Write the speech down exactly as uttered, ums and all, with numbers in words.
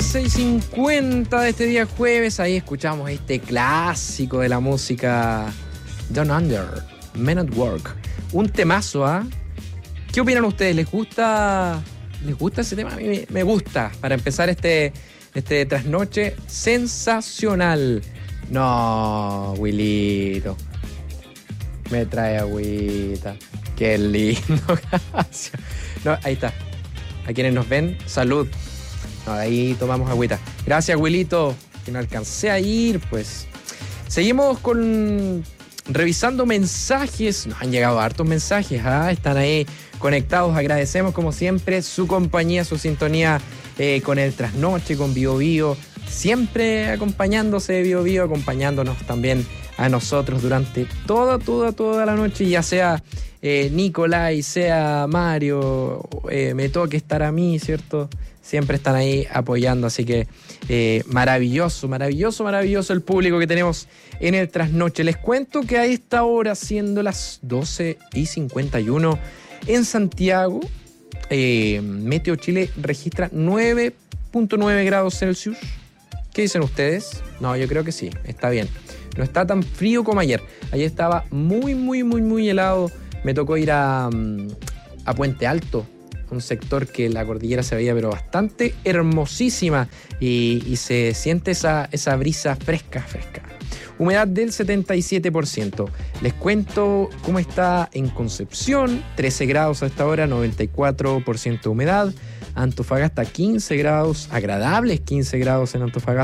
once y cincuenta de este día jueves. Ahí escuchamos este clásico de la música, Down Under, Men at Work. Un temazo, ¿ah? ¿eh? ¿Qué opinan ustedes? ¿Les gusta, ¿Les gusta ese tema? A mí me, me gusta. Para empezar este, este trasnoche sensacional. No, Wilito. Me trae agüita. Qué lindo, gracias. No, ahí está. A quienes nos ven, salud. No, ahí tomamos agüita. Gracias, Wilito, que no alcancé a ir, pues. Seguimos con revisando mensajes. Nos han llegado hartos mensajes, ¿ah? Están ahí conectados. Agradecemos, como siempre, su compañía, su sintonía eh, con el Trasnoche, con Bio Bio. Siempre acompañándose de Bio Bio, acompañándonos también a nosotros durante toda, toda, toda la noche, ya sea eh, Nicolai, sea Mario, eh, me toque estar a mí, ¿cierto? Siempre están ahí apoyando, así que eh, maravilloso, maravilloso, maravilloso el público que tenemos en el Trasnoche. Les cuento que a esta hora, siendo las doce y cincuenta y uno, en Santiago, eh, Meteo Chile registra nueve punto nueve grados Celsius. ¿Qué dicen ustedes? No, yo creo que sí, está bien. No está tan frío como ayer. Ayer estaba muy, muy, muy, muy helado. Me tocó ir a, a Puente Alto, un sector que la cordillera se veía pero bastante hermosísima y, y se siente esa, esa brisa fresca, fresca. Humedad del setenta y siete por ciento. Les cuento cómo está en Concepción, trece grados a esta hora, noventa y cuatro por ciento de humedad. Antofagasta, quince grados, agradables quince grados en Antofagasta.